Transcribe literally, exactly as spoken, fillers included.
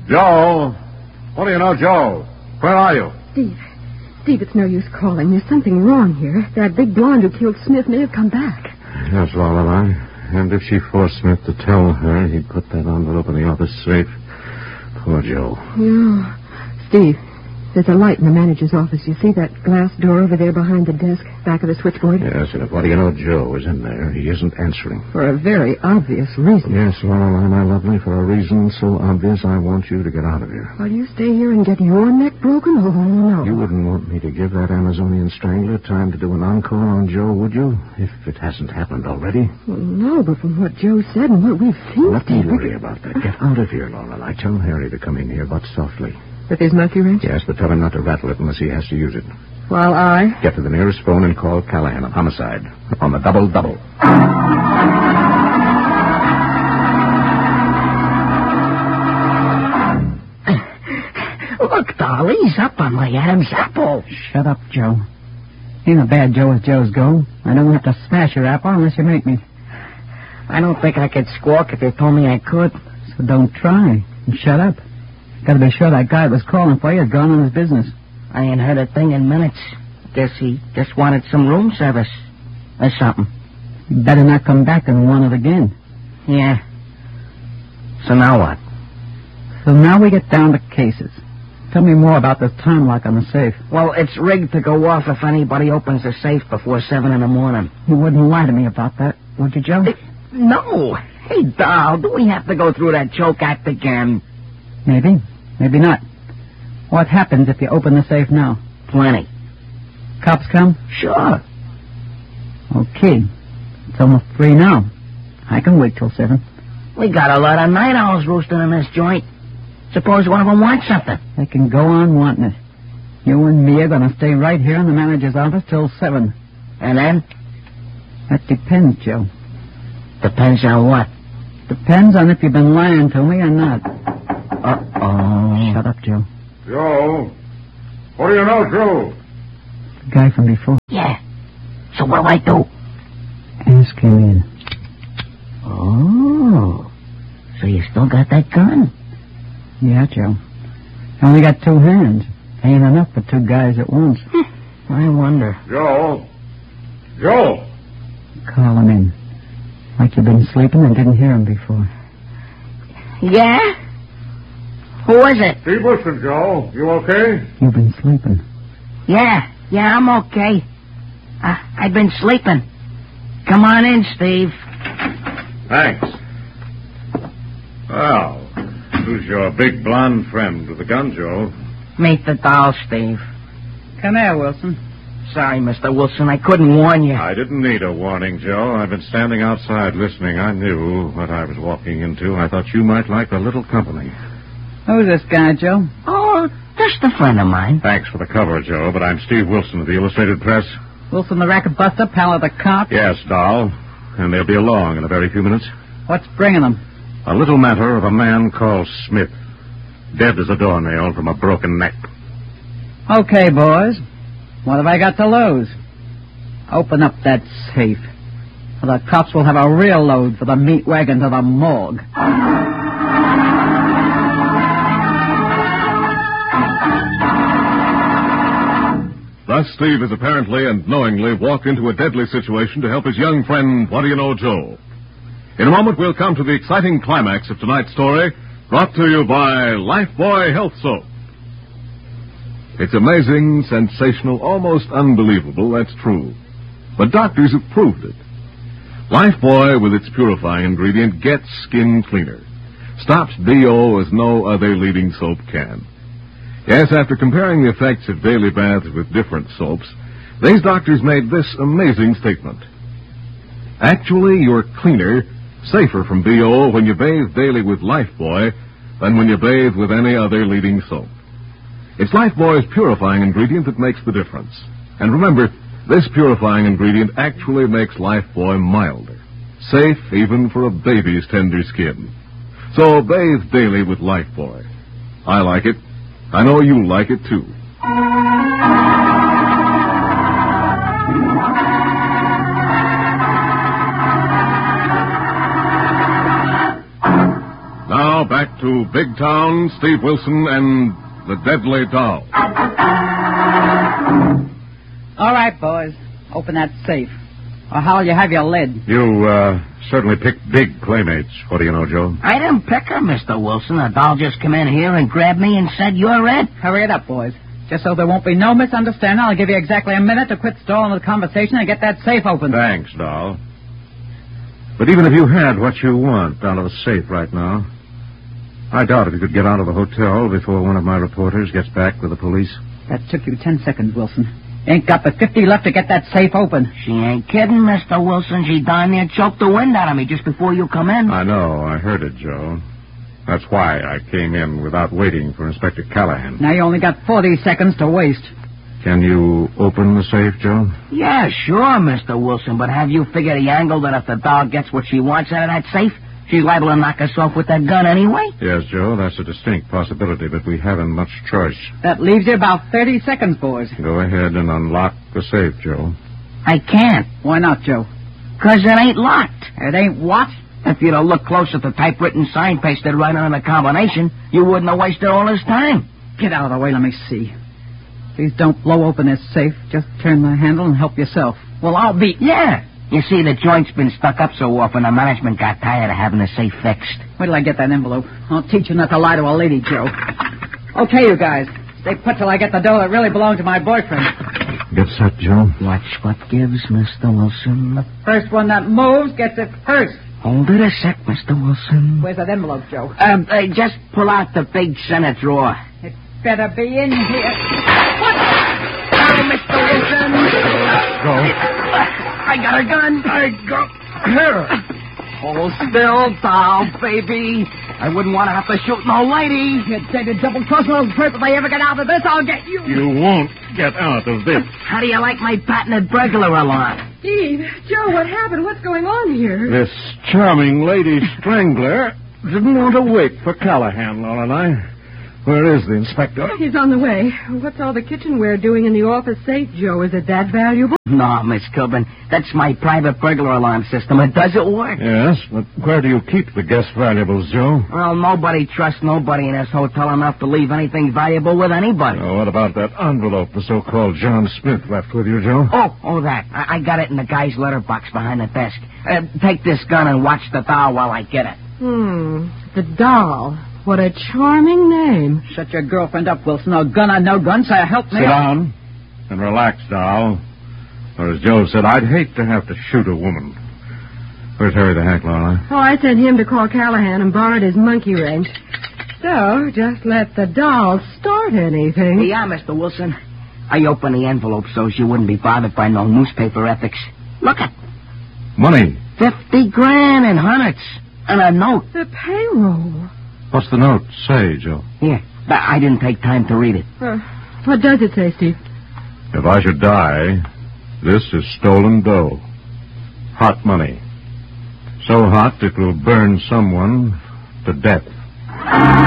Joe? What do you know, Joe? Where are you? Steve. Steve, it's no use calling. There's something wrong here. That big blonde who killed Smith may have come back. Yes, Lorelei. And if she forced Smith to tell her he'd put that envelope in the office safe, poor Joe. Yeah. Steve, there's a light in the manager's office. You see that glass door over there behind the desk, back of the switchboard? Yes, and if what do you know Joe is in there, he isn't answering. For a very obvious reason. Yes, Lorelei, my lovely, for a reason so obvious I want you to get out of here. Will you stay here and get your neck broken? Oh, no. You wouldn't want me to give that Amazonian strangler time to do an encore on Joe, would you? If it hasn't happened already. Well, no, but from what Joe said and what we've seen... Let me worry about that. Get out of here, Lorelei. Tell Harry to come in here, but softly. With his monkey wrench? Yes, but tell him not to rattle it unless he has to use it. While I... Get to the nearest phone and call Callahan of Homicide. On the double-double. Look, doll, he's up on my Adam's apple. Shut up, Joe. Ain't a bad Joe as Joe's go. I don't have to smash your apple unless you make me. I don't think I could squawk if you told me I could. So don't try. And shut up. Gotta be sure that guy that was calling for you had gone on his business. I ain't heard a thing in minutes. Guess he just wanted some room service. Or something. You better not come back and want it again. Yeah. So now what? So now we get down to cases. Tell me more about this time lock on the safe. Well, it's rigged to go off if anybody opens the safe before seven in the morning. You wouldn't lie to me about that, would you, Joe? Uh, no. Hey, doll, do we have to go through that choke act again? Maybe. Maybe not. What happens if you open the safe now? Plenty. Cops come? Sure. Okay. It's almost three now. I can wait till seven. We got a lot of night owls roosting in this joint. Suppose one of them wants something. They can go on wanting it. You and me are going to stay right here in the manager's office till seven. And then? That depends, Joe. Depends on what? Depends on if you've been lying to me or not. Uh-oh. Shut up, Joe. Joe? What do you know, Joe? The guy from before. Yeah. So what do I do? Ask him in. Oh. So you still got that gun? Yeah, Joe. Only got two hands. Ain't enough for two guys at once. I wonder. Joe? Joe? Call him in. Like you've been sleeping and didn't hear him before. Yeah? Who is it? Steve Wilson, Joe. You okay? You've been sleeping. Yeah. Yeah, I'm okay. Uh, I've been sleeping. Come on in, Steve. Thanks. Well, who's your big blonde friend with the gun, Joe? Meet the doll, Steve. Come here, Wilson. Sorry, Mister Wilson, I couldn't warn you. I didn't need a warning, Joe. I've been standing outside listening. I knew what I was walking into. I thought you might like a little company. Who's this guy, Joe? Oh, just a friend of mine. Thanks for the cover, Joe, but I'm Steve Wilson of the Illustrated Press. Wilson the racket buster, pal of the cop? Yes, doll. And they'll be along in a very few minutes. What's bringing them? A little matter of a man called Smith. Dead as a doornail from a broken neck. Okay, boys. What have I got to lose? Open up that safe. Or the cops will have a real load for the meat wagon to the morgue. Thus, Steve has apparently and knowingly walked into a deadly situation to help his young friend, What Do You Know, Joe. In a moment, we'll come to the exciting climax of tonight's story, brought to you by Lifebuoy Health Soap. It's amazing, sensational, almost unbelievable, that's true. But doctors have proved it. Lifebuoy, with its purifying ingredient, gets skin cleaner. Stops B O as no other leading soap can. Yes, after comparing the effects of daily baths with different soaps, these doctors made this amazing statement. Actually, you're cleaner, safer from B O when you bathe daily with Lifebuoy than when you bathe with any other leading soap. It's Lifebuoy's purifying ingredient that makes the difference. And remember, this purifying ingredient actually makes Lifebuoy milder, safe even for a baby's tender skin. So bathe daily with Lifebuoy. I like it. I know you like it, too. Now, now back to Big Town, Steve Wilson, and the Deadly Doll. All right, boys. Open that safe. Or how'll you have your lid? You, uh, certainly picked big playmates. What do you know, Joe? I didn't pick her, Mister Wilson. A doll just come in here and grabbed me and said, "You're it." Hurry it up, boys. Just so there won't be no misunderstanding, I'll give you exactly a minute to quit stalling the conversation and get that safe open. Thanks, doll. But even if you had what you want out of the safe right now, I doubt if you could get out of the hotel before one of my reporters gets back with the police. That took you ten seconds, Wilson. Ain't got but fifty left to get that safe open. She ain't kidding, Mister Wilson. She darn near choked the wind out of me just before you come in. I know. I heard it, Joe. That's why I came in without waiting for Inspector Callahan. Now you only got forty seconds to waste. Can you open the safe, Joe? Yeah, sure, Mister Wilson, but have you figured the angle that if the doll gets what she wants out of that safe, she's liable to knock us off with that gun anyway? Yes, Joe, that's a distinct possibility, but we haven't much choice. That leaves you about thirty seconds, boys. Go ahead and unlock the safe, Joe. I can't. Why not, Joe? 'Cause it ain't locked. It ain't what? If you'd have looked close at the typewritten sign pasted right on the combination, you wouldn't have wasted all this time. Get out of the way, let me see. Please don't blow open this safe. Just turn the handle and help yourself. Well, I'll be... Yeah. You see, the joint's been stuck up so often, the management got tired of having the safe fixed. Wait till I get that envelope. I'll teach you not to lie to a lady, Joe. Okay, you guys. Stay put till I get the dough that really belonged to my boyfriend. Get set, Joe. Watch what gives, Mister Wilson. The first one that moves gets it first. Hold it a sec, Mister Wilson. Where's that envelope, Joe? Um, uh, just pull out the big center drawer. It better be in here. What? Now, Mister Wilson. Go. I got a gun. I got her. Hold still, doll, baby. I wouldn't want to have to shoot no lady. You dated double-crossing old perp. If I ever get out of this, I'll get you. You won't get out of this. How do you like my patented burglar alarm? Steve, Joe, what happened? What's going on here? This charming lady strangler didn't want to wait for Callahan, Lorelei. Where is the inspector? He's on the way. What's all the kitchenware doing in the office safe, Joe? Is it that valuable? No, Miss Kilburn. That's my private burglar alarm system. It doesn't work. Yes, but where do you keep the guest valuables, Joe? Well, nobody trusts nobody in this hotel enough to leave anything valuable with anybody. Oh, what about that envelope the so-called John Smith left with you, Joe? Oh, oh, that. I, I got it in the guy's letterbox behind the desk. Uh, take this gun and watch the doll while I get it. Hmm, the doll. What a charming name. Shut your girlfriend up, Wilson. No gun on no gun, so help me. Sit down and relax, doll. Or as Joe said, I'd hate to have to shoot a woman. Where's Harry the Hack, Lorelei? Oh, I sent him to call Callahan and borrowed his monkey wrench. So, just let the doll start anything. Yeah, Mister Wilson. I opened the envelope so she wouldn't be bothered by no newspaper ethics. Look at Money. Fifty grand in hundreds. And a note. The payroll. What's the note say, Joe? Here. I didn't take time to read it. Uh, what does it say, Steve? If I should die, this is stolen dough. Hot money. So hot it will burn someone to death.